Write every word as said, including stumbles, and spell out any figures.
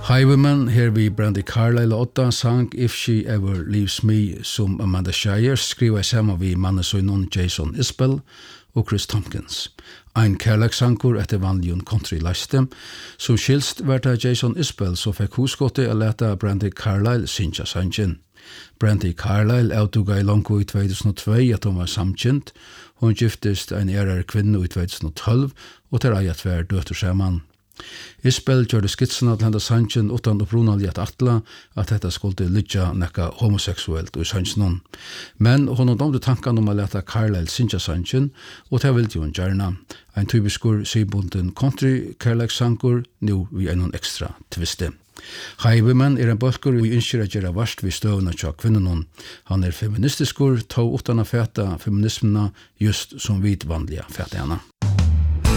Highwayman her vi Brandy Carlyle åtta sang If She Ever Leaves Me som Amanda Shire skriva samman vi mannesøynon Jason Isbell og Chris Tompkins. Ein kærleiksangur etter vanligun country-liste, som skilst verta Jason Isbell så fikk huskottet å leta Brandy Carlyle synja sangen. Brandy Carlyle avtuga i langt i två tusen två at hun var samkjent. Hun giftest en ærer kvinne i två tusen tolv og ter eier tver døtter saman. Isbell gjorde skitsene til henne sangen utan opprunalig at atla at dette skulle lytja nekka homoseksuelt i sangen. Men hun har domte tanken om å leta Carlyle synja sangen, og det ville hun gjerne. En typiskur sybunden country kærleiksangur, nu vi er noen ekstra tviste. Highwayman er en bølgur vi ønsker å gjøre varst vi støvna tja kvinnenon. Han er feministiskur, tog utan å fæta feminismena just som vid vanliga fæta henne.